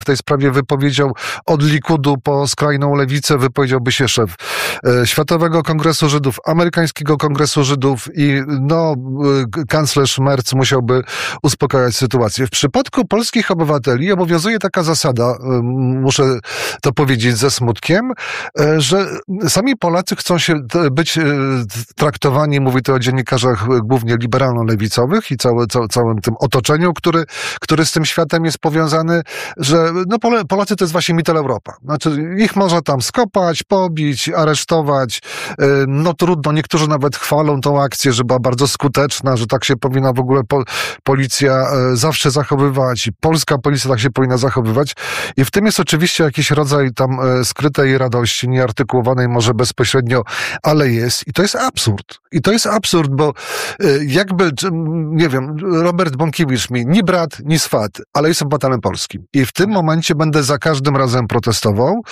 w tej sprawie wypowiedział od Likudu po skrajną lewicę, wypowiedziałby się szef Światowego Kongresu Żydów, Amerykańskiego Kongresu Żydów i kanclerz Merz musiałby uspokajać sytuację. W przypadku polskich obywateli obowiązuje taka zasada, muszę to powiedzieć ze smutkiem, że sami Polacy chcą się być traktowani, mówię tu o dziennikarzach głównie liberalno-lewicowych i całym tym otoczeniu, który z tym światem jest powiązany, że Polacy to jest właśnie Mitteleuropa. Znaczy ich można tam skopać, pobić, aresztować. No trudno, niektórzy nawet chwalą tą akcję, że była bardzo skuteczna, że tak się powinna w ogóle policja zawsze zachowywać i polska policja tak się powinna zachowywać. I w tym jest oczywiście jakiś rodzaj tam skrytej radości, nieartykułowanej może bezpośrednio, ale jest. I to jest absurd. I to jest absurd, bo jakby, nie wiem, Robert Bąkiewicz mi ni brat, ni swat, ale jest obywatelem polskim. I w tym momencie będę za każdym razem protestował.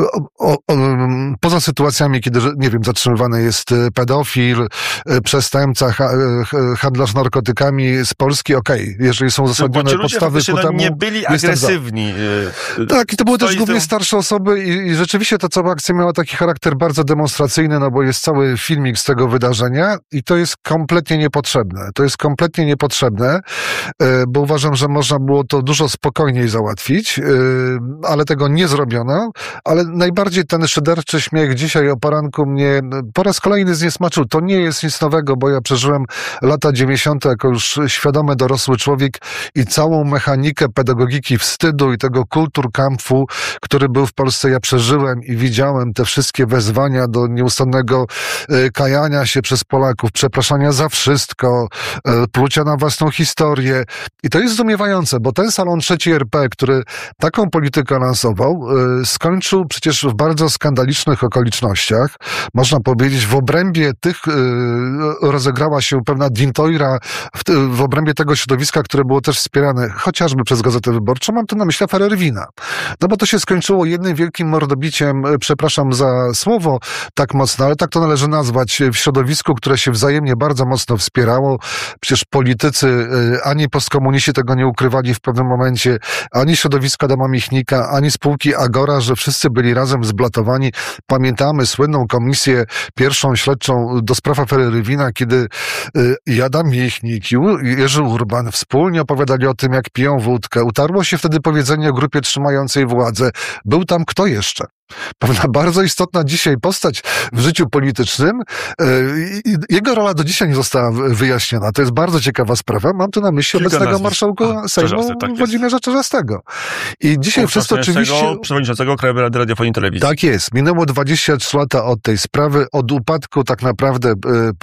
Poza sytuacjami, kiedy, nie wiem, zatrzymywany jest pedofil, przestępca, handlarz narkotykami z Polski, okej, jeżeli są uzasadnione podstawy ku temu, nie byli agresywni. Tak, i to były też głównie starsze osoby i rzeczywiście ta cała akcja miała taki charakter bardzo demonstracyjny, no bo jest cały filmik z tego wydarzenia i to jest kompletnie niepotrzebne. To jest kompletnie niepotrzebne, bo uważam, że można było to dużo spokojniej załatwić, ale tego nie zrobiono, ale najbardziej ten szyderczy śmiech dzisiaj o poranku mnie po raz kolejny zniesmaczył. To nie jest nic nowego, bo ja przeżyłem lata 90. jako już świadomy, dorosły człowiek i całą mechanikę pedagogiki wstydu i tego kulturkampfu, który był w Polsce, ja przeżyłem i widziałem te wszystkie wezwania do nieustannego kajania się przez Polaków, przepraszania za wszystko, plucia na własną historię. I to jest zdumiewające, bo ten salon III RP, który taką politykę lansował, skończył przecież w bardzo skandalicznych okolicznościach. Można powiedzieć, w obrębie tych rozegrała się pewna dintoira, w obrębie tego środowiska, które było też wspierane chociażby przez Gazetę Wyborczą. Mam tu na myśli aferę Rywina. No bo to się skończyło jednym wielkim mordobiciem, przepraszam za słowo tak mocno, ale tak to należy nazwać, w środowisku, które się wzajemnie bardzo mocno wspierało. Przecież politycy, ani postkomuniści tego nie ukrywali w pewnym momencie, ani środowiska Adama Michnika, ani spółki Agora, że wszyscy byli razem zblatowani. Pamiętamy słynną komisję pierwszą śledczą do spraw afery Rywina, kiedy Adam Michnik i Jerzy Urban wspólnie opowiadali o tym, jak piją wódkę. Utarło się wtedy powiedzenie o grupie trzymającej władzę. Był tam kto jeszcze? Pewna bardzo istotna dzisiaj postać w życiu politycznym. Jego rola do dzisiaj nie została wyjaśniona. To jest bardzo ciekawa sprawa. Mam tu na myśli obecnego marszałka Sejmu Włodzimierza Czarzastego. I dzisiaj wszyscy oczywiście... Przewodniczącego Krajowej Rady Radiofonii i Telewizji. Tak jest. Minęło 23 lata od tej sprawy, od upadku tak naprawdę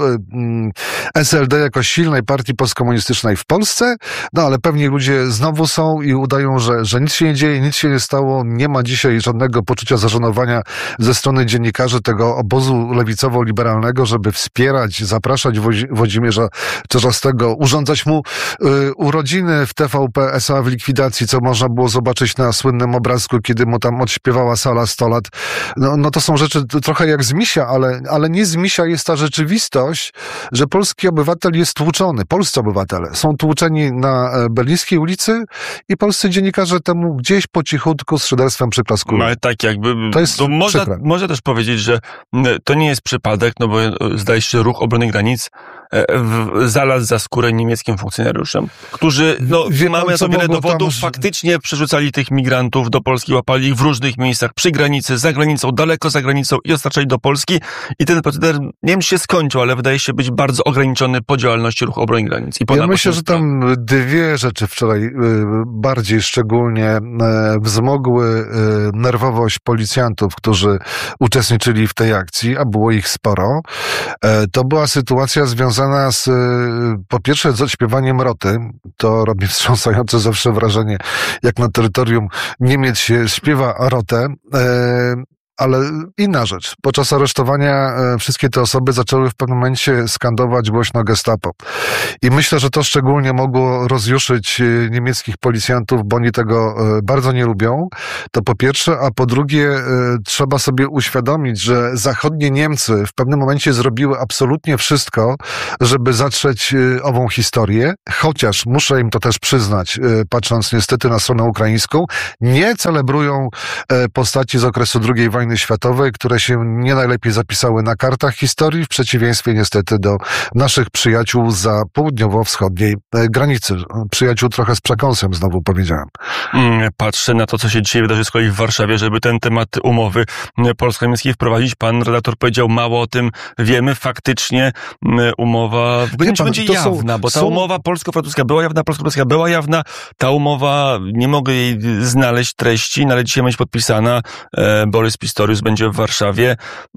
SLD jako silnej partii postkomunistycznej w Polsce. No ale pewnie ludzie znowu są i udają, że nic się nie dzieje, nic się nie stało. Nie ma dzisiaj żadnego poczucia zażenowania ze strony dziennikarzy tego obozu lewicowo-liberalnego, żeby wspierać, zapraszać Włodzimierza Czarzastego, urządzać mu urodziny w TVP S.A. w likwidacji, co można było zobaczyć na słynnym obrazku, kiedy mu tam odśpiewała sala 100 lat. No to są rzeczy trochę jak z misia, ale nie z misia jest ta rzeczywistość, że polski obywatel jest tłuczony. Polscy obywatele są tłuczeni na Berlińskiej ulicy i polscy dziennikarze temu gdzieś po cichutku z szyderstwem przyklaskują. No ale tak jakby... To można też powiedzieć, że to nie jest przypadek, no bo zdaje się, że Ruch Obrony Granic zalazł za skórę niemieckim funkcjonariuszem, którzy, mamy to wiele dowodów, faktycznie przerzucali tych migrantów do Polski, łapali ich w różnych miejscach, przy granicy, za granicą, daleko za granicą i dostarczali do Polski. I ten proceder, nie wiem, czy się skończył, ale wydaje się być bardzo ograniczony po działalności Ruchu Obrony Granic. Ja myślę, że tam dwie rzeczy wczoraj bardziej szczególnie wzmogły nerwowość policjantów, którzy uczestniczyli w tej akcji, a było ich sporo. To była sytuacja związana z, po pierwsze, z odśpiewaniem roty. To robi wstrząsające zawsze wrażenie, jak na terytorium Niemiec się śpiewa rotę. Ale inna rzecz. Podczas aresztowania wszystkie te osoby zaczęły w pewnym momencie skandować głośno Gestapo. I myślę, że to szczególnie mogło rozjuszyć niemieckich policjantów, bo oni tego bardzo nie lubią. To po pierwsze, a po drugie trzeba sobie uświadomić, że zachodnie Niemcy w pewnym momencie zrobiły absolutnie wszystko, żeby zatrzeć ową historię, chociaż muszę im to też przyznać, patrząc niestety na stronę ukraińską, nie celebrują postaci z okresu II wojny światowej, które się nie najlepiej zapisały na kartach historii, w przeciwieństwie niestety do naszych przyjaciół za południowo-wschodniej granicy. Przyjaciół trochę z przekąsem, znowu powiedziałem. Patrzę na to, co się dzisiaj wydarzy z kolei w Warszawie, żeby ten temat umowy polsko-niemieckiej wprowadzić. Pan redaktor powiedział, mało o tym wiemy. Faktycznie umowa w gruncie będzie jawna, bo ta umowa polsko-francuska była jawna. Ta umowa, nie mogę jej znaleźć treści, ale dzisiaj będzie podpisana. Borys Pistorius będzie w Warszawie.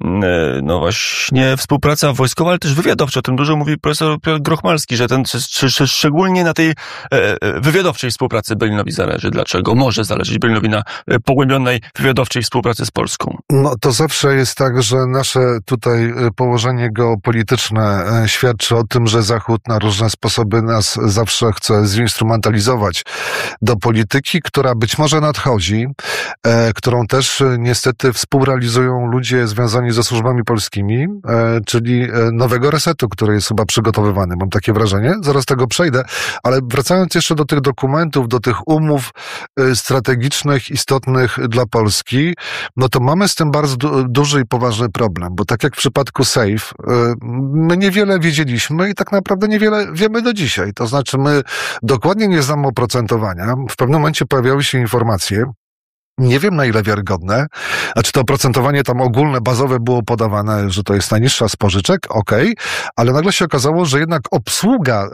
No właśnie współpraca wojskowa, ale też wywiadowcza. O tym dużo mówi profesor Piotr Grochmalski, że szczególnie na tej wywiadowczej współpracy Berlinowi zależy. Dlaczego? Może zależeć Berlinowi na pogłębionej wywiadowczej współpracy z Polską. No to zawsze jest tak, że nasze tutaj położenie geopolityczne świadczy o tym, że Zachód na różne sposoby nas zawsze chce zinstrumentalizować do polityki, która być może nadchodzi, którą też niestety współrealizują ludzie związani ze służbami polskimi, czyli nowego resetu, który jest chyba przygotowywany. Mam takie wrażenie. Zaraz tego przejdę, ale wracając jeszcze do tych dokumentów, do tych umów strategicznych, istotnych dla Polski, no to mamy z tym bardzo duży i poważny problem, bo tak jak w przypadku SAFE, my niewiele wiedzieliśmy i tak naprawdę niewiele wiemy do dzisiaj. To znaczy my dokładnie nie znamy oprocentowania. W pewnym momencie pojawiały się informacje, nie wiem na ile wiarygodne, znaczy to oprocentowanie tam ogólne, bazowe było podawane, że to jest najniższa z pożyczek, okej, ale nagle się okazało, że jednak obsługa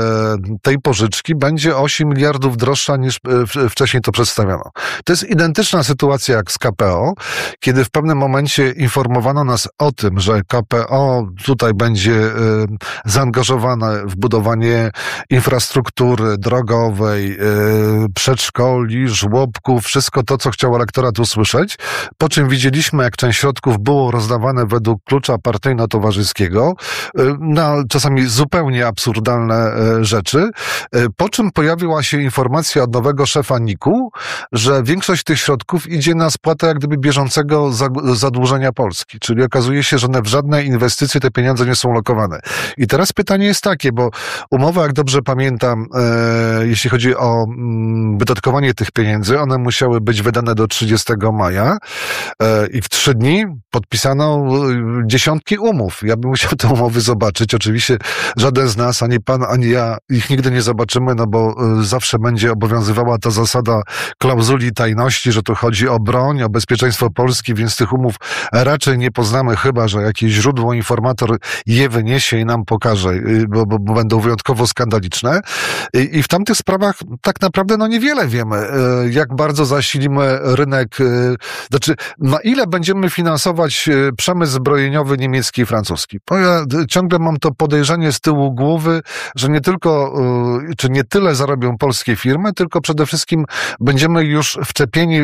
tej pożyczki będzie 8 miliardów droższa niż wcześniej to przedstawiano. To jest identyczna sytuacja jak z KPO, kiedy w pewnym momencie informowano nas o tym, że KPO tutaj będzie zaangażowane w budowanie infrastruktury drogowej, przedszkoli, żłobków, wszystko to, co chciał elektorat usłyszeć, po czym widzieliśmy, jak część środków było rozdawane według klucza partyjno-towarzyskiego na czasami zupełnie absurdalne rzeczy, po czym pojawiła się informacja od nowego szefa NIK-u, że większość tych środków idzie na spłatę jak gdyby bieżącego zadłużenia Polski, czyli okazuje się, że w żadne inwestycje te pieniądze nie są lokowane. I teraz pytanie jest takie, bo umowa, jak dobrze pamiętam, jeśli chodzi o wydatkowanie tych pieniędzy, one musiały być wydane do 30 maja i w 3 dni podpisano dziesiątki umów. Ja bym musiał te umowy zobaczyć. Oczywiście żaden z nas, ani pan, ani ja ich nigdy nie zobaczymy, no bo zawsze będzie obowiązywała ta zasada klauzuli tajności, że tu chodzi o broń, o bezpieczeństwo Polski, więc tych umów raczej nie poznamy, chyba że jakieś źródło, informator je wyniesie i nam pokaże, bo będą wyjątkowo skandaliczne. I w tamtych sprawach tak naprawdę no niewiele wiemy, jak bardzo zasilimy rynek, znaczy na ile będziemy finansować przemysł zbrojeniowy niemiecki i francuski. Bo ja ciągle mam to podejrzenie z tyłu głowy, że nie tylko, czy nie tyle zarobią polskie firmy, tylko przede wszystkim będziemy już wczepieni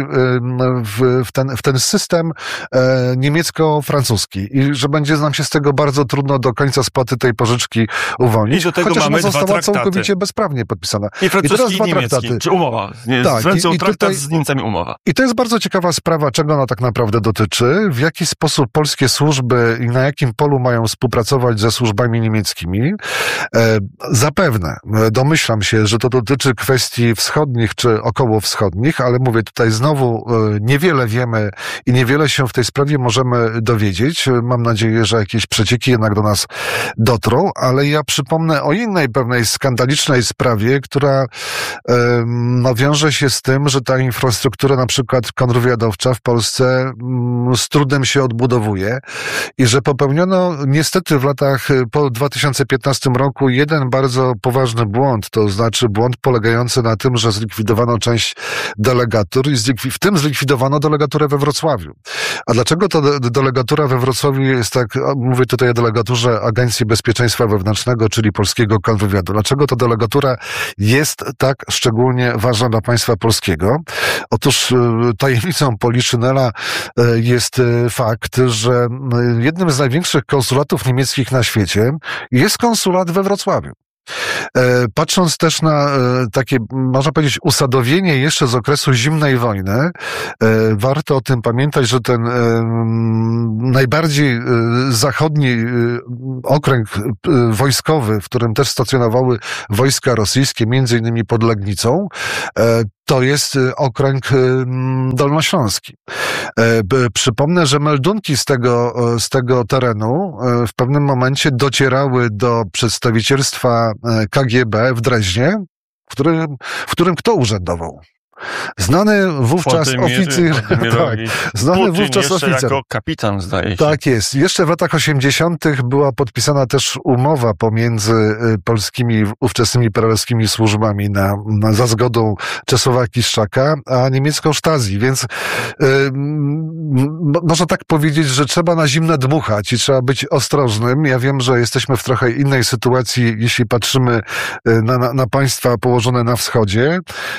w ten system niemiecko-francuski i że będzie nam się z tego bardzo trudno do końca spłaty tej pożyczki uwolnić. I do tego chociaż mamy ona została traktaty. Całkowicie bezprawnie podpisana. I francuski, i niemiecki. Czy umowa. Tak, traktat z Niemcami umowa. I to jest bardzo ciekawa sprawa, czego ona tak naprawdę dotyczy, w jaki sposób polskie służby i na jakim polu mają współpracować ze służbami niemieckimi. Zapewne, domyślam się, że to dotyczy kwestii wschodnich czy okołowschodnich, ale mówię tutaj znowu, niewiele wiemy i niewiele się w tej sprawie możemy dowiedzieć. Mam nadzieję, że jakieś przecieki jednak do nas dotrą, ale ja przypomnę o innej pewnej skandalicznej sprawie, która no, wiąże się z tym, że ta infrastruktura na przykład kontrwywiadowcza w Polsce z trudem się odbudowuje i że popełniono niestety w latach po 2015 roku jeden bardzo poważny błąd, to znaczy błąd polegający na tym, że zlikwidowano część delegatur i w tym zlikwidowano delegaturę we Wrocławiu. A dlaczego to delegatura we Wrocławiu jest tak, mówię tutaj o delegaturze Agencji Bezpieczeństwa Wewnętrznego, czyli polskiego kontrwywiadu. Dlaczego ta delegatura jest tak szczególnie ważna dla państwa polskiego? Otóż tajemnicą Poliszynela jest fakt, że jednym z największych konsulatów niemieckich na świecie jest konsulat we Wrocławiu. Patrząc też na takie, można powiedzieć, usadowienie jeszcze z okresu zimnej wojny, warto o tym pamiętać, że ten najbardziej zachodni okręg wojskowy, w którym też stacjonowały wojska rosyjskie, między innymi pod Legnicą, to jest okręg dolnośląski. Przypomnę, że meldunki z tego terenu w pewnym momencie docierały do przedstawicielstwa KGB w Dreźnie, w którym kto urzędował? Znany wówczas oficer. Tak, znany wówczas oficer. Jako kapitan, zdaje się. Tak jest. Jeszcze w latach 80. była podpisana też umowa pomiędzy polskimi, ówczesnymi perelowskimi służbami za zgodą Czesława Kiszczaka, a niemiecką Stasi. Więc można tak powiedzieć, że trzeba na zimne dmuchać i trzeba być ostrożnym. Ja wiem, że jesteśmy w trochę innej sytuacji, jeśli patrzymy na państwa położone na wschodzie,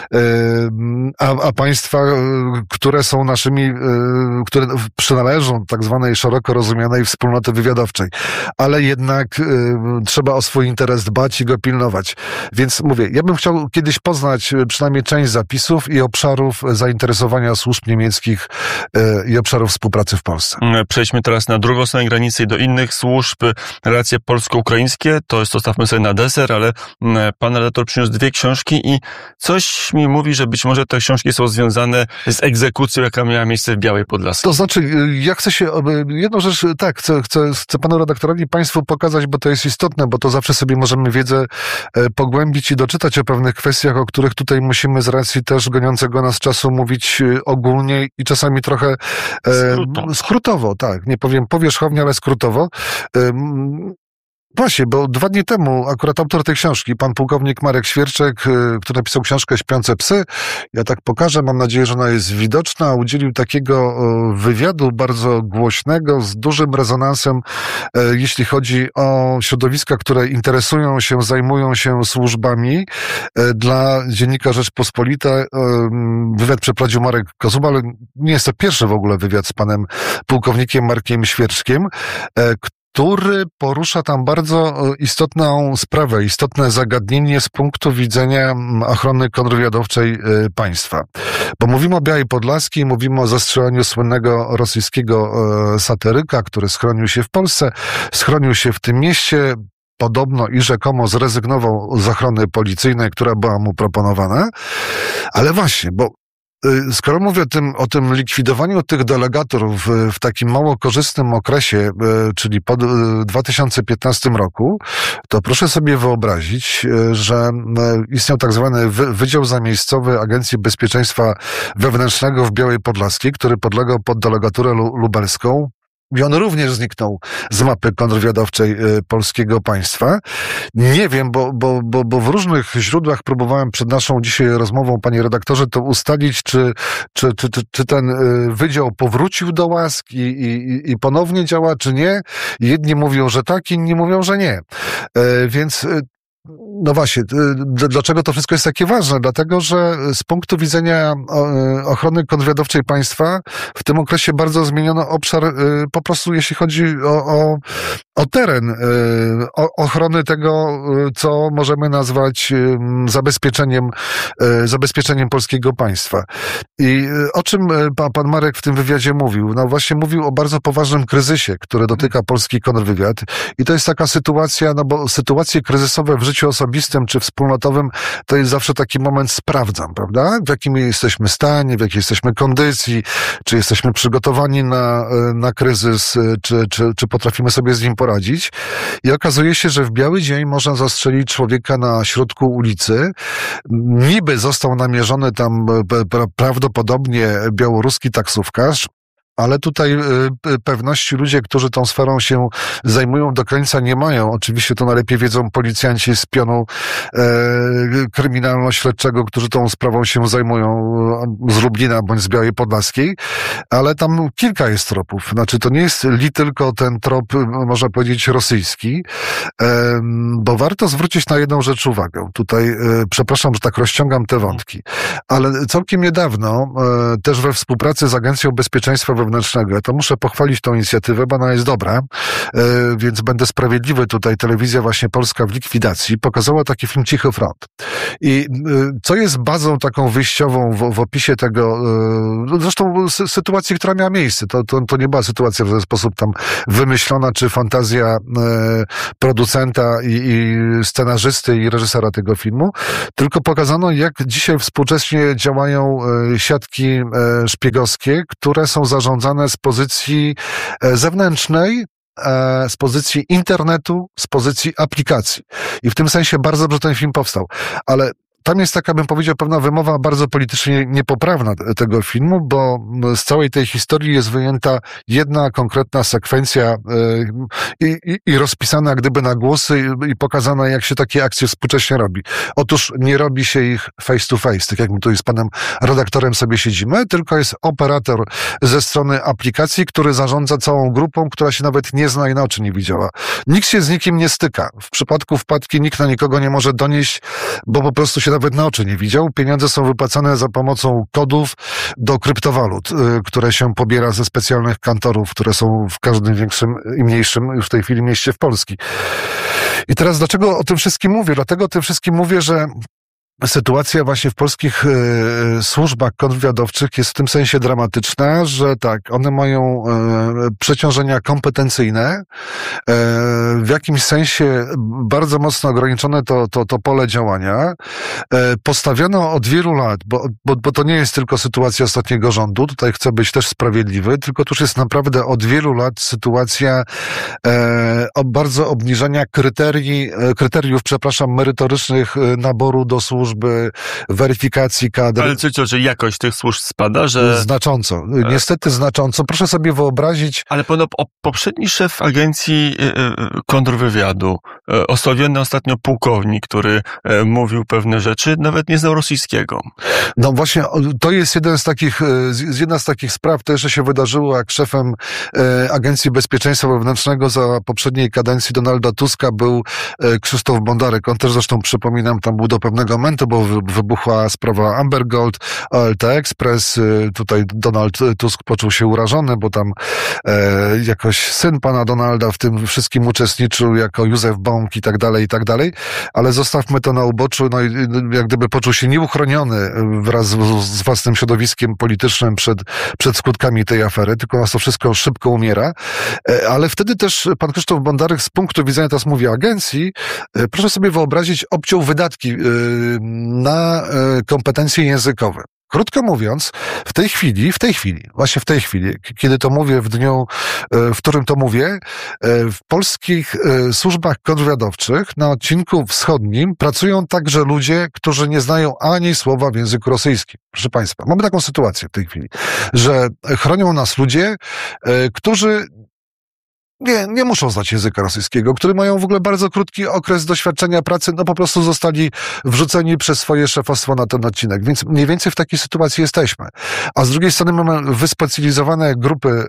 a państwa, które są naszymi, które przynależą tak zwanej szeroko rozumianej wspólnoty wywiadowczej. Ale jednak trzeba o swój interes dbać i go pilnować. Więc mówię, ja bym chciał kiedyś poznać przynajmniej część zapisów i obszarów zainteresowania służb niemieckich i obszarów współpracy w Polsce. Przejdźmy teraz na drugą stronę granicy i do innych służb. Relacje polsko-ukraińskie, to jest, zostawmy sobie na deser, ale pan redaktor przyniósł 2 książki i coś mi mówi, że być może te książki są związane z egzekucją, jaka miała miejsce w Białej Podlaskiej. To znaczy, ja chcę się, jedną rzecz, tak, chcę panu redaktorowi, państwu pokazać, bo to jest istotne, bo to zawsze sobie możemy wiedzę pogłębić i doczytać o pewnych kwestiach, o których tutaj musimy z racji też goniącego nas czasu mówić ogólnie i czasami trochę skrótowo, tak, nie powiem powierzchownie, ale skrótowo. Właśnie, bo 2 dni temu akurat autor tej książki, pan pułkownik Marek Świerczek, który napisał książkę Śpiące psy, ja tak pokażę, mam nadzieję, że ona jest widoczna, udzielił takiego wywiadu bardzo głośnego, z dużym rezonansem, jeśli chodzi o środowiska, które interesują się, zajmują się służbami. Dla dziennika Rzeczpospolita wywiad przeprowadził Marek Kozuba, ale nie jest to pierwszy w ogóle wywiad z panem pułkownikiem Markiem Świerczkiem, który porusza tam bardzo istotną sprawę, istotne zagadnienie z punktu widzenia ochrony kontrwywiadowczej państwa. Bo mówimy o Białej Podlaskiej, mówimy o zastrzeleniu słynnego rosyjskiego satyryka, który schronił się w Polsce, schronił się w tym mieście, podobno i rzekomo zrezygnował z ochrony policyjnej, która była mu proponowana. Ale właśnie, bo skoro mówię o tym likwidowaniu tych delegatorów w takim mało korzystnym okresie, czyli po 2015 roku, to proszę sobie wyobrazić, że istniał tak zwany Wydział Zamiejscowy Agencji Bezpieczeństwa Wewnętrznego w Białej Podlaskiej, który podlegał pod delegaturę lubelską. I on również zniknął z mapy kontrwywiadowczej polskiego państwa. Nie wiem, bo w różnych źródłach próbowałem przed naszą dzisiaj rozmową, panie redaktorze, to ustalić, czy ten wydział powrócił do łask i ponownie działa, czy nie. Jedni mówią, że tak, inni mówią, że nie. Więc no właśnie, dlaczego to wszystko jest takie ważne? Dlatego, że z punktu widzenia ochrony kontrwywiadowczej państwa w tym okresie bardzo zmieniono obszar po prostu, jeśli chodzi o teren ochrony tego, co możemy nazwać zabezpieczeniem polskiego państwa. I o czym pan Marek w tym wywiadzie mówił? No właśnie mówił o bardzo poważnym kryzysie, który dotyka polski kontrwywiad. I to jest taka sytuacja, no bo sytuacje kryzysowe w życiu osobistym czy wspólnotowym to jest zawsze taki moment sprawdzam, prawda? W jakim jesteśmy stanie, w jakiej jesteśmy kondycji, czy jesteśmy przygotowani na kryzys, czy potrafimy sobie z nim poradzić. I okazuje się, że w biały dzień można zastrzelić człowieka na środku ulicy. Niby został namierzony tam prawdopodobnie białoruski taksówkarz, ale tutaj pewności ludzie, którzy tą sferą się zajmują, do końca nie mają. Oczywiście to najlepiej wiedzą policjanci z pionu kryminalno-śledczego, którzy tą sprawą się zajmują z Lublina bądź z Białej Podlaskiej, ale tam kilka jest tropów. Znaczy to nie jest tylko ten trop, można powiedzieć, rosyjski, bo warto zwrócić na jedną rzecz uwagę. Tutaj, przepraszam, że tak rozciągam te wątki, ale całkiem niedawno, też we współpracy z Agencją Bezpieczeństwa Wewnętrznego, to muszę pochwalić tą inicjatywę, bo ona jest dobra, więc będę sprawiedliwy tutaj, telewizja właśnie Polska w likwidacji pokazała taki film Cichy Front. I co jest bazą taką wyjściową w opisie tego, zresztą sytuacji, która miała miejsce, to nie była sytuacja w ten sposób tam wymyślona, czy fantazja producenta i scenarzysty i reżysera tego filmu, tylko pokazano, jak dzisiaj współcześnie działają siatki szpiegowskie, które są zarządzane z pozycji zewnętrznej, z pozycji internetu, z pozycji aplikacji. I w tym sensie bardzo dobrze ten film powstał. Ale tam jest taka, bym powiedział, pewna wymowa bardzo politycznie niepoprawna tego filmu, bo z całej tej historii jest wyjęta jedna konkretna sekwencja i rozpisana jak gdyby na głosy i pokazana, jak się takie akcje współcześnie robi. Otóż nie robi się ich face to face, tak jak my tu z panem redaktorem sobie siedzimy, tylko jest operator ze strony aplikacji, który zarządza całą grupą, która się nawet nie zna i na oczy nie widziała. Nikt się z nikim nie styka. W przypadku wpadki nikt na nikogo nie może donieść, bo po prostu się nawet na oczy nie widział. Pieniądze są wypłacane za pomocą kodów do kryptowalut, które się pobiera ze specjalnych kantorów, które są w każdym większym i mniejszym już w tej chwili mieście w Polsce. I teraz dlaczego o tym wszystkim mówię? Dlatego o tym wszystkim mówię, że sytuacja właśnie w polskich służbach kontrwywiadowczych jest w tym sensie dramatyczna, że tak, one mają przeciążenia kompetencyjne, w jakimś sensie bardzo mocno ograniczone to pole działania. Postawiono od wielu lat, bo to nie jest tylko sytuacja ostatniego rządu, tutaj chcę być też sprawiedliwy, tylko to już jest naprawdę od wielu lat sytuacja bardzo obniżenia kryteriów, merytorycznych naboru do służby, weryfikacji kadr. Ale czy jakość tych służb spada, że... Znacząco. Niestety znacząco. Proszę sobie wyobrazić... Ale poprzedni szef agencji kontrwywiadu, osławiony ostatnio pułkownik, który mówił pewne rzeczy, nawet nie znał rosyjskiego. No właśnie, to jest jedna z takich spraw, to jeszcze się wydarzyło, jak szefem Agencji Bezpieczeństwa Wewnętrznego za poprzedniej kadencji Donalda Tuska był Krzysztof Bondarek. On też zresztą, przypominam, tam był do pewnego momentu, bo wybuchła sprawa Amber Gold, OLT Express. Tutaj Donald Tusk poczuł się urażony, bo tam jakoś syn pana Donalda w tym wszystkim uczestniczył jako Józef Bąk i tak dalej, ale zostawmy to na uboczu, no i jak gdyby poczuł się nieuchroniony wraz z własnym środowiskiem politycznym przed skutkami tej afery, tylko nas to wszystko szybko umiera. Ale wtedy też pan Krzysztof Bondarek z punktu widzenia, teraz mówię, agencji, proszę sobie wyobrazić, obciął wydatki na kompetencje językowe. Krótko mówiąc, w tej chwili, kiedy to mówię w dniu, w którym to mówię, w polskich służbach kontrwywiadowczych na odcinku wschodnim pracują także ludzie, którzy nie znają ani słowa w języku rosyjskim. Proszę państwa, mamy taką sytuację w tej chwili, że chronią nas ludzie, którzy nie muszą znać języka rosyjskiego, którzy mają w ogóle bardzo krótki okres doświadczenia pracy, no po prostu zostali wrzuceni przez swoje szefostwo na ten odcinek. Więc mniej więcej w takiej sytuacji jesteśmy. A z drugiej strony mamy wyspecjalizowane grupy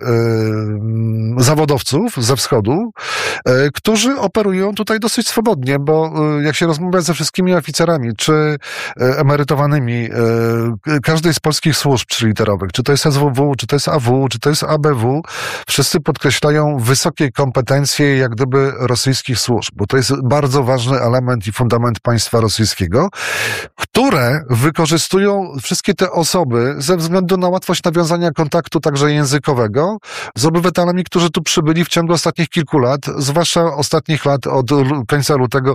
zawodowców ze wschodu, którzy operują tutaj dosyć swobodnie, bo jak się rozmawia ze wszystkimi oficerami, czy emerytowanymi każdej z polskich służb trzyliterowych, czy to jest SWW, czy to jest AW, czy to jest ABW, wszyscy podkreślają wysokie kompetencje jak gdyby rosyjskich służb, bo to jest bardzo ważny element i fundament państwa rosyjskiego, które wykorzystują wszystkie te osoby ze względu na łatwość nawiązania kontaktu także językowego z obywatelami, którzy tu przybyli w ciągu ostatnich kilku lat, zwłaszcza ostatnich lat od końca lutego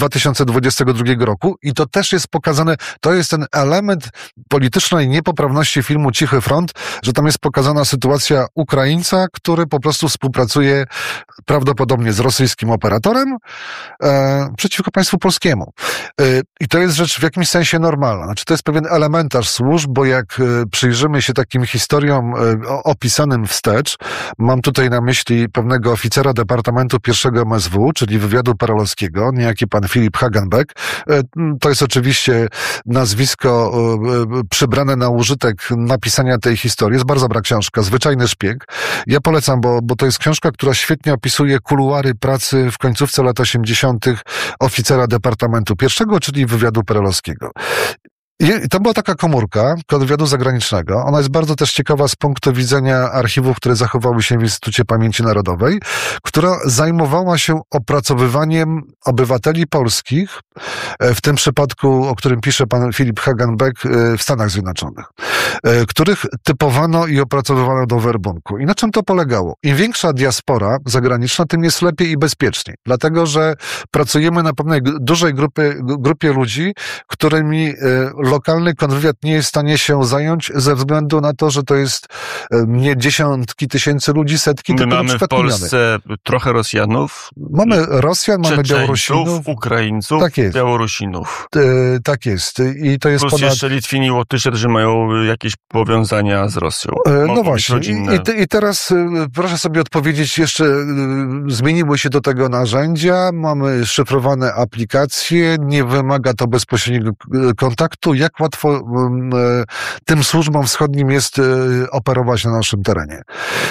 2022 roku i to też jest pokazane, to jest ten element politycznej niepoprawności filmu Cichy Front, że tam jest pokazana sytuacja Ukraińca, który po prostu współpracuje prawdopodobnie z rosyjskim operatorem, przeciwko państwu polskiemu. I to jest rzecz w jakimś sensie normalna. Znaczy, to jest pewien elementarz służb, bo jak przyjrzymy się takim historiom opisanym wstecz, mam tutaj na myśli pewnego oficera Departamentu I MSW, czyli wywiadu perelowskiego, niejaki pan Filip Hagenbeck. To jest oczywiście nazwisko przybrane na użytek napisania tej historii. Jest bardzo dobra książka, Zwyczajny szpieg. Ja polecam, bo to jest książka, która świetnie opisuje kuluary pracy w końcówce lat 80. oficera Departamentu I, czyli wywiadu perelowskiego. I to była taka komórka kontrwywiadu zagranicznego. Ona jest bardzo też ciekawa z punktu widzenia archiwów, które zachowały się w Instytucie Pamięci Narodowej, która zajmowała się opracowywaniem obywateli polskich, w tym przypadku, o którym pisze pan Filip Hagenbeck, w Stanach Zjednoczonych, których typowano i opracowywano do werbunku. I na czym to polegało? Im większa diaspora zagraniczna, tym jest lepiej i bezpieczniej. Dlatego, że pracujemy na pewnej dużej grupie ludzi, którymi lokalny kontrwywiad nie jest w stanie się zająć ze względu na to, że to jest nie dziesiątki tysięcy ludzi, setki, tylko mamy w Polsce trochę Rosjanów. Mamy Rosjan, mamy Białorusinów. Ukraińców, tak jest. Białorusinów. Tak jest. I to jest plus jeszcze Litwini, Łotysze, którzy mają jakieś powiązania z Rosją. No właśnie. I teraz proszę sobie odpowiedzieć jeszcze, zmieniły się do tego narzędzia, mamy szyfrowane aplikacje, nie wymaga to bezpośredniego kontaktu. Jak łatwo tym służbom wschodnim jest operować na naszym terenie.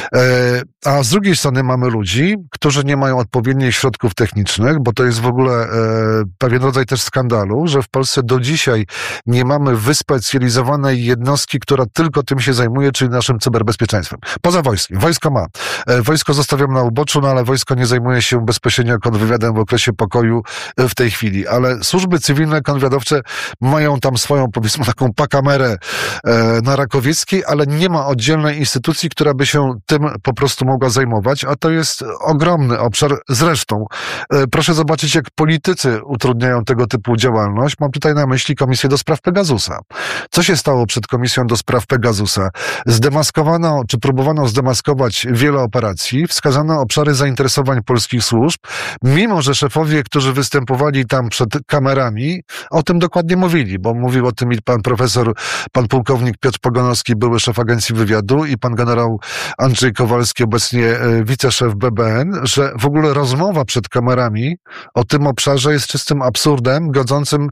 A z drugiej strony mamy ludzi, którzy nie mają odpowiednich środków technicznych, bo to jest w ogóle pewien rodzaj też skandalu, że w Polsce do dzisiaj nie mamy wyspecjalizowanej jednostki, która tylko tym się zajmuje, czyli naszym cyberbezpieczeństwem. Poza wojskiem. Wojsko ma. Wojsko zostawiam na uboczu, no ale wojsko nie zajmuje się bezpośrednio kontrwywiadem w okresie pokoju w tej chwili. Ale służby cywilne, kontrwywiadowcze mają tam swoją, powiedzmy, taką pakamerę na Rakowieckiej, ale nie ma oddzielnej instytucji, która by się tym po prostu mogła zajmować, a to jest ogromny obszar. Zresztą, proszę zobaczyć, jak politycy utrudniają tego typu działalność. Mam tutaj na myśli Komisję do spraw Pegasusa. Co się stało przed Komisją do spraw Pegasusa? Zdemaskowano, czy próbowano zdemaskować wiele operacji, wskazano obszary zainteresowań polskich służb, mimo że szefowie, którzy występowali tam przed kamerami, o tym dokładnie mówili, bo mówił o tym i pan profesor, pan pułkownik Piotr Pogonowski, były szef Agencji Wywiadu, i pan generał Andrzej Kowalski, obecnie wiceszef BBN, że w ogóle rozmowa przed kamerami o tym obszarze jest czystym absurdem, godzącym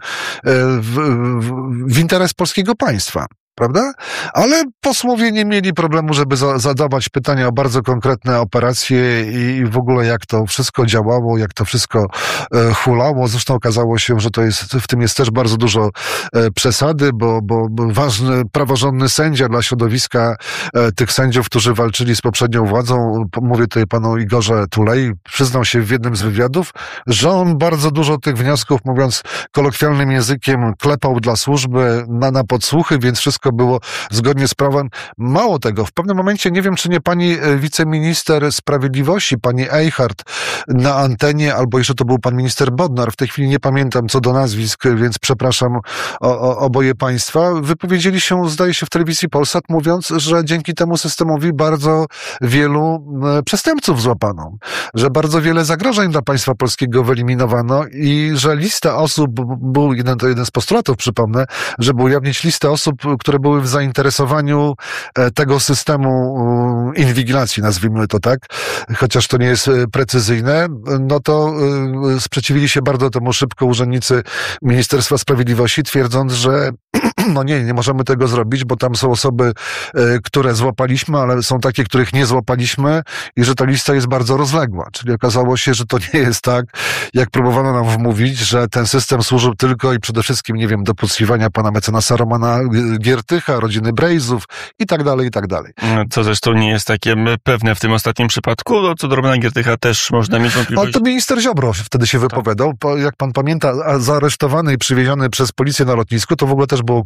w interes polskiego państwa. Prawda? Ale posłowie nie mieli problemu, żeby zadawać pytania o bardzo konkretne operacje i w ogóle jak to wszystko działało, jak to wszystko hulało. Zresztą okazało się, że w tym jest też bardzo dużo przesady, bo ważny, praworządny sędzia dla środowiska tych sędziów, którzy walczyli z poprzednią władzą, mówię tutaj panu Igorze Tulei, przyznał się w jednym z wywiadów, że on bardzo dużo tych wniosków, mówiąc kolokwialnym językiem, klepał dla służby na podsłuchy, więc wszystko było zgodnie z prawem. Mało tego, w pewnym momencie, nie wiem, czy nie pani wiceminister sprawiedliwości, pani Eichhardt na antenie, albo jeszcze to był pan minister Bodnar, w tej chwili nie pamiętam co do nazwisk, więc przepraszam oboje państwa, wypowiedzieli się, zdaje się, w telewizji Polsat, mówiąc, że dzięki temu systemowi bardzo wielu przestępców złapano, że bardzo wiele zagrożeń dla państwa polskiego wyeliminowano i że lista osób, był jeden z postulatów, przypomnę, żeby ujawnić listę osób, które były w zainteresowaniu tego systemu inwigilacji, nazwijmy to tak, chociaż to nie jest precyzyjne, no to sprzeciwili się bardzo temu szybko urzędnicy Ministerstwa Sprawiedliwości, twierdząc, że no nie możemy tego zrobić, bo tam są osoby, które złapaliśmy, ale są takie, których nie złapaliśmy i że ta lista jest bardzo rozległa. Czyli okazało się, że to nie jest tak, jak próbowano nam wmówić, że ten system służył tylko i przede wszystkim, nie wiem, do podsłuchiwania pana mecenasa Romana Giertycha, rodziny Brejzów i tak dalej, i tak dalej. Co zresztą nie jest takie pewne w tym ostatnim przypadku. No, co do Romana Giertycha też można mieć wątpliwość. Ale to minister Ziobro wtedy się wypowiadał. Jak pan pamięta, zaaresztowany i przywieziony przez policję na lotnisku, to w ogóle też było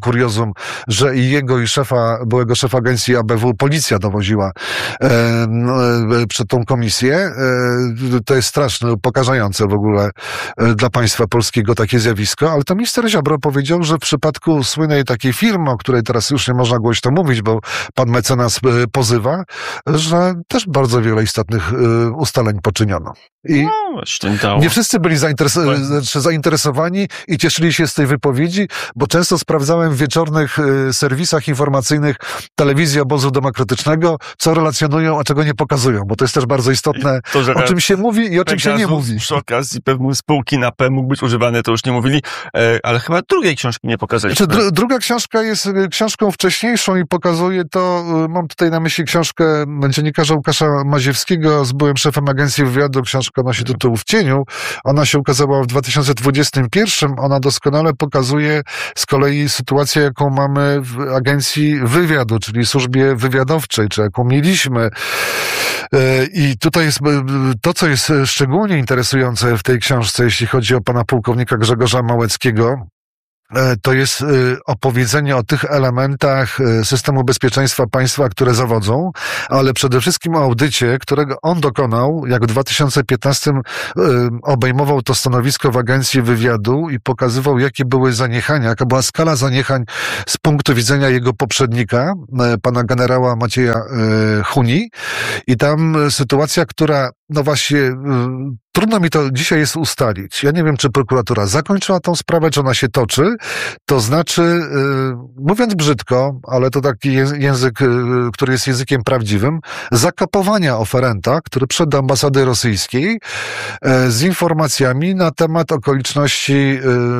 kuriozum, że i jego, i byłego szefa agencji ABW policja dowoziła przed tą komisję. To jest straszne, upokarzające w ogóle dla państwa polskiego takie zjawisko, ale to minister Ziobro powiedział, że w przypadku słynnej takiej firmy, o której teraz już nie można głośno mówić, bo pan mecenas pozywa, że też bardzo wiele istotnych ustaleń poczyniono. I nie wszyscy byli zainteresowani i cieszyli się z tej wypowiedzi, bo często sprawdzałem w wieczornych serwisach informacyjnych telewizji Obozu Demokratycznego, co relacjonują, a czego nie pokazują, bo to jest też bardzo istotne, o czym się mówi i o czym się nie mówi. Przy okazji pewnej spółki na P mógł być używany, to już nie mówili, ale chyba drugiej książki nie pokazali. Druga książka jest książką wcześniejszą i pokazuje to, mam tutaj na myśli książkę dziennikarza Łukasza Maziewskiego, z byłym szefem agencji wywiadu, książka nosi tytuł W cieniu. Ona się ukazała w 2021. Ona doskonale pokazuje z kolei sytuację, jaką mamy w agencji wywiadu, czyli służbie wywiadowczej, czy jaką mieliśmy. I tutaj jest to, co jest szczególnie interesujące w tej książce, jeśli chodzi o pana pułkownika Grzegorza Małeckiego, to jest opowiedzenie o tych elementach systemu bezpieczeństwa państwa, które zawodzą, ale przede wszystkim o audycie, którego on dokonał, jak w 2015 obejmował to stanowisko w agencji wywiadu i pokazywał, jakie były zaniechania, jaka była skala zaniechań z punktu widzenia jego poprzednika, pana generała Macieja Huni. I tam sytuacja, która, no właśnie, trudno mi to dzisiaj jest ustalić. Ja nie wiem, czy prokuratura zakończyła tą sprawę, czy ona się toczy. To znaczy, mówiąc brzydko, ale to taki język, który jest językiem prawdziwym, zakopowania oferenta, który przyszedł do ambasady rosyjskiej z informacjami na temat okoliczności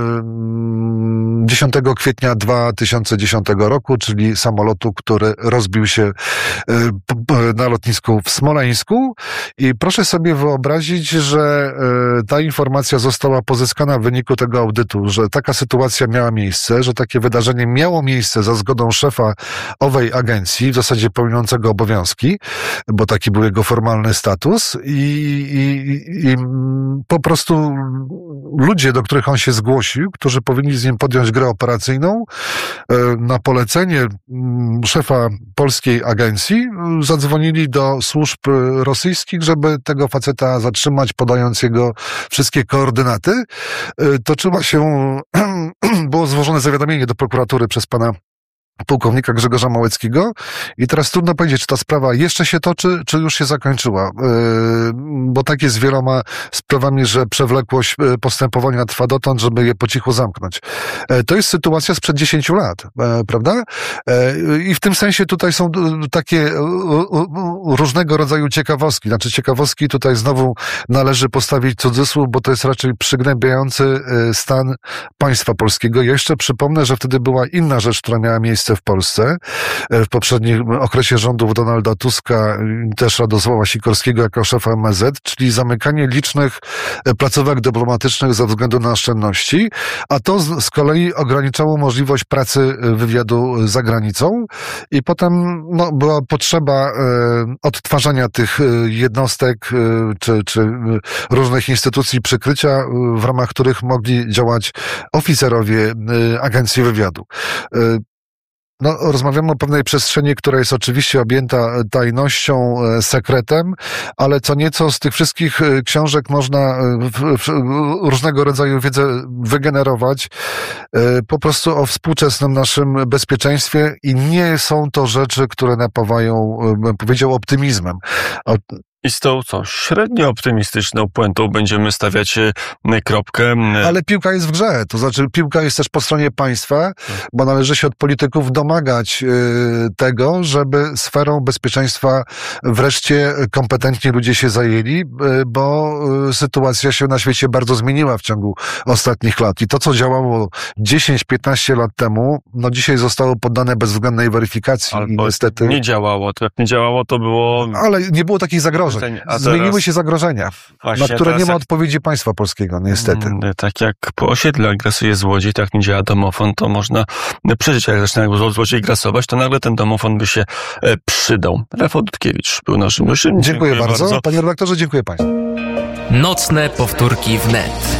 10 kwietnia 2010 roku, czyli samolotu, który rozbił się na lotnisku w Smoleńsku. I proszę sobie wyobrazić, że ta informacja została pozyskana w wyniku tego audytu, że taka sytuacja miała miejsce, że takie wydarzenie miało miejsce za zgodą szefa owej agencji, w zasadzie pełniącego obowiązki, bo taki był jego formalny status i po prostu ludzie, do których on się zgłosił, którzy powinni z nim podjąć grę operacyjną, na polecenie szefa polskiej agencji zadzwonili do służb rosyjskich, żeby tego faceta zatrzymać, podając jego wszystkie koordynaty. Było złożone zawiadomienie do prokuratury przez pana pułkownika Grzegorza Małeckiego i teraz trudno powiedzieć, czy ta sprawa jeszcze się toczy, czy już się zakończyła, bo tak jest z wieloma sprawami, że przewlekłość postępowania trwa dotąd, żeby je po cichu zamknąć. To jest sytuacja sprzed 10 lat, prawda? I w tym sensie tutaj są takie różnego rodzaju ciekawostki. Znaczy ciekawostki tutaj znowu należy postawić cudzysłów, bo to jest raczej przygnębiający stan państwa polskiego. Ja jeszcze przypomnę, że wtedy była inna rzecz, która miała miejsce w Polsce. W poprzednim okresie rządów Donalda Tuska, też Radosława Sikorskiego jako szefa MSZ, czyli zamykanie licznych placówek dyplomatycznych ze względu na oszczędności, a to z kolei ograniczało możliwość pracy wywiadu za granicą i potem była potrzeba odtwarzania tych jednostek czy różnych instytucji przykrycia, w ramach których mogli działać oficerowie agencji wywiadu. Rozmawiamy o pewnej przestrzeni, która jest oczywiście objęta tajnością, sekretem, ale co nieco z tych wszystkich książek można różnego rodzaju wiedzę wygenerować po prostu o współczesnym naszym bezpieczeństwie i nie są to rzeczy, które napawają, bym powiedział, optymizmem. I z tą średnio optymistyczną puentą będziemy stawiać kropkę. Ale piłka jest w grze, to znaczy piłka jest też po stronie państwa, bo należy się od polityków domagać tego, żeby sferą bezpieczeństwa wreszcie kompetentni ludzie się zajęli, bo sytuacja się na świecie bardzo zmieniła w ciągu ostatnich lat. I to, co działało 10-15 lat temu, dzisiaj zostało poddane bezwzględnej weryfikacji. Albo i niestety nie działało. To jak nie działało, to było... Ale nie było takich zagrożeń. Zmieniły się zagrożenia, na które nie ma odpowiedzi państwa polskiego, niestety. Tak jak po osiedlu grasuje złodziej, tak nie działa domofon, to można przeżyć, jak zaczyna złodziej grasować, to nagle ten domofon by się przydał. Rafał Dudkiewicz był naszym gościem. Dziękuję bardzo. Panie redaktorze, dziękuję państwu. Nocne powtórki wnet.